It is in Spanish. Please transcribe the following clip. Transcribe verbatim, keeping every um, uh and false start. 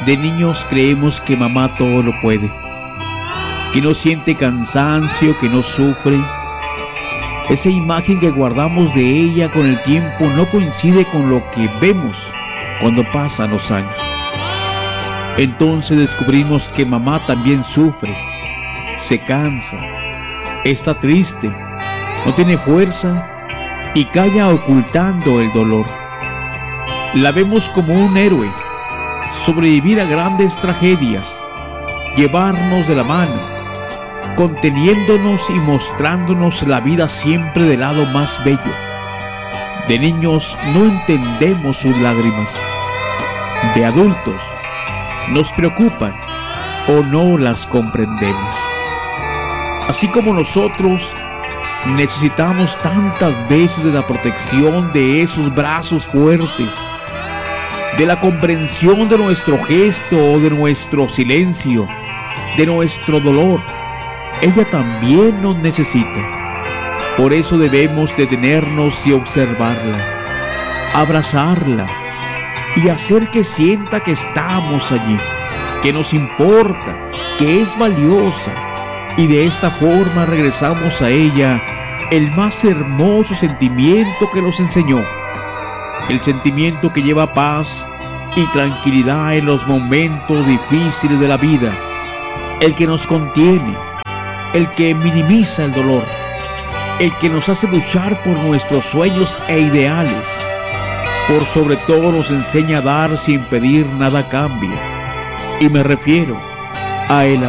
De niños creemos que mamá todo lo puede, que no siente cansancio, que no sufre. Esa imagen que guardamos de ella con el tiempo no coincide con lo que vemos cuando pasan los años. Entonces descubrimos que mamá también sufre, se cansa, está triste, no tiene fuerza y calla ocultando el dolor. La vemos como un héroe, sobrevivir a grandes tragedias, llevarnos de la mano, conteniéndonos y mostrándonos la vida siempre del lado más bello. De niños no entendemos sus lágrimas. De adultos nos preocupan o no las comprendemos. Así como nosotros necesitamos tantas veces de la protección de esos brazos fuertes, de la comprensión de nuestro gesto o de nuestro silencio, de nuestro dolor, ella también nos necesita. Por eso debemos detenernos y observarla, abrazarla y hacer que sienta que estamos allí, que nos importa, que es valiosa, y de esta forma regresamos a ella el más hermoso sentimiento que nos enseñó, el sentimiento que lleva paz y tranquilidad en los momentos difíciles de la vida, el que nos contiene, el que minimiza el dolor, el que nos hace luchar por nuestros sueños e ideales. Por sobre todo nos enseña a dar sin pedir nada a cambio, y me refiero a el